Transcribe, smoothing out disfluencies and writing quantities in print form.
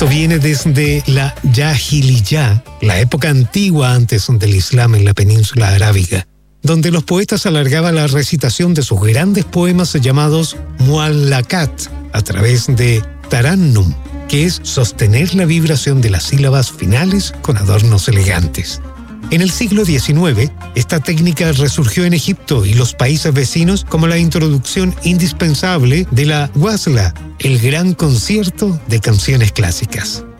Esto viene desde la Jahiliyá, la época antigua antes del Islam en la península arábiga, donde los poetas alargaban la recitación de sus grandes poemas llamados muallakat a través de tarannum, que es sostener la vibración de las sílabas finales con adornos elegantes. En el siglo XIX, esta técnica resurgió en Egipto y los países vecinos como la introducción indispensable de la ghazla, el gran concierto de canciones clásicas.